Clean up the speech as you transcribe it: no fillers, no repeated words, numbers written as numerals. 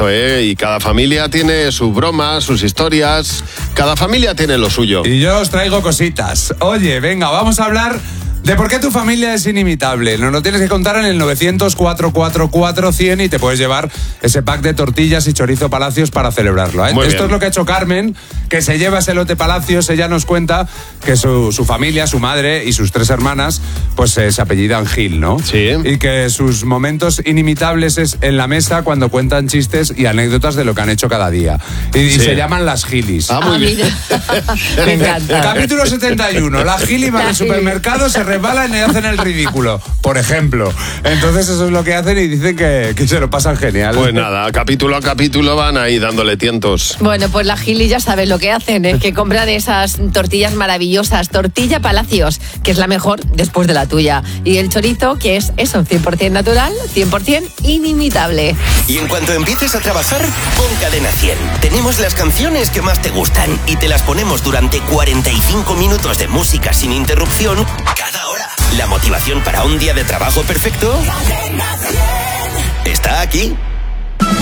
temazo, ¿eh? Y cada familia tiene sus bromas, sus historias. Cada familia tiene lo suyo. Y yo os traigo cositas. Oye, venga, vamos a hablar de por qué tu familia es inimitable. Nos lo tienes que contar en el 900-444-100 y te puedes llevar ese pack de tortillas y chorizo Palacios para celebrarlo, ¿eh? Esto es lo que ha hecho Carmen, que se lleva ese lote Palacios. Ella nos cuenta que su familia, su madre y sus 3 hermanas, pues se apellidan Gil, ¿no? Sí. Y que sus momentos inimitables es en la mesa cuando cuentan chistes y anécdotas de lo que han hecho cada día. Y se llaman las Gilis. Muy bien. Me encanta. Capítulo 71. Las Gilis van al supermercado, se resbalan y hacen el ridículo, por ejemplo. Entonces eso es lo que hacen y dicen que se lo pasan genial. Pues nada, capítulo a capítulo van ahí dándole tientos. Bueno, pues la Gili ya sabes lo que hacen, es que compran esas tortillas maravillosas, tortilla Palacios, que es la mejor después de la tuya. Y el chorizo, que es eso, 100% natural, 100% inimitable. Y en cuanto empieces a trabajar, pon Cadena 100. Tenemos las canciones que más te gustan y te las ponemos durante 45 minutos de música sin interrupción cada hora. La motivación para un día de trabajo perfecto está aquí.